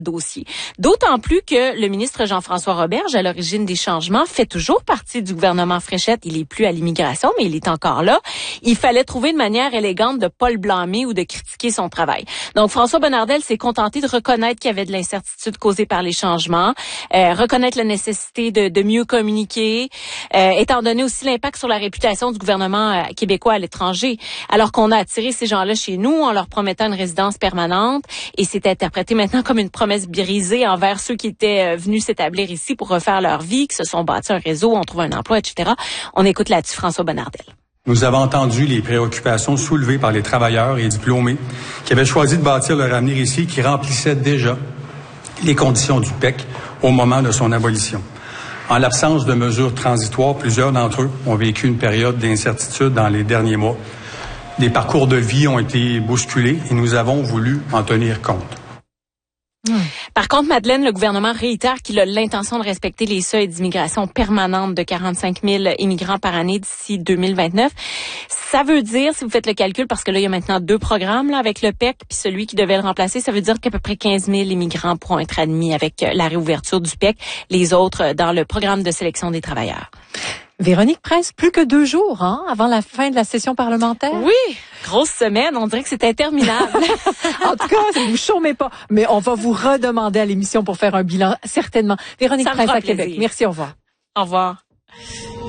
dossier. D'autant plus que le ministre Jean-François Roberge, à l'origine des changements, fait toujours partie du gouvernement Fréchette. Il est plus à l'immigration, mais il est encore là. Il fallait trouver une manière élégante de pas le blâmer ou de critiquer son travail. Donc, François Bonnardel s'est contenté de reconnaître qu'il y avait de l'incertitude causée par les changements, reconnaître la nécessité de mieux communiquer, étant donné aussi l'impact sur la réputation du gouvernement québécois à l'étranger. Alors qu'on a attiré ces gens-là chez nous en leur promettant une résidence permanente, et c'est interprété maintenant comme une promesse brisée envers ceux qui étaient venus s'établir ici pour refaire leur vie, qui se sont bâtis un réseau, ont trouvé un emploi, etc. On écoute là-dessus François Bonnardel. Nous avons entendu les préoccupations soulevées par les travailleurs et diplômés qui avaient choisi de bâtir leur avenir ici, qui remplissaient déjà les conditions du PEC au moment de son abolition. En l'absence de mesures transitoires, plusieurs d'entre eux ont vécu une période d'incertitude dans les derniers mois. Des parcours de vie ont été bousculés et nous avons voulu en tenir compte. Par contre, Madeleine, le gouvernement réitère qu'il a l'intention de respecter les seuils d'immigration permanente de 45 000 immigrants par année d'ici 2029. Ça veut dire, si vous faites le calcul, parce que là, il y a maintenant 2 programmes là avec le PEC, puis celui qui devait le remplacer, ça veut dire qu'à peu près 15 000 immigrants pourront être admis avec la réouverture du PEC, les autres dans le programme de sélection des travailleurs. Véronique Prince, plus que 2 jours avant la fin de la session parlementaire. Oui, grosse semaine, on dirait que c'est interminable. En tout cas, vous chômez pas. Mais on va vous redemander à l'émission pour faire un bilan, certainement. Véronique Prince à Québec. Merci, au revoir. Au revoir.